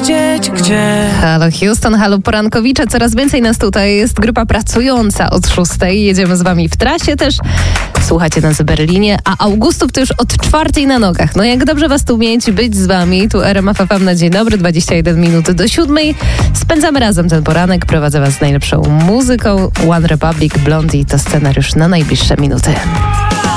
wiedzieć gdzie. Halo Houston, halo porankowicze. Coraz więcej nas tutaj jest. Grupa pracująca od 6:00. Jedziemy z wami w trasie też. Słuchacie nas w Berlinie, a Augustów to już od 4:00 na nogach. No jak dobrze was tu mieć, być z wami. Tu RMF FM na dzień dobry, 21 minut do 7:00. Spędzamy razem ten poranek. Prowadzę was z najlepszą muzyką. One Republic, Blondie to scenariusz na najbliższe minuty.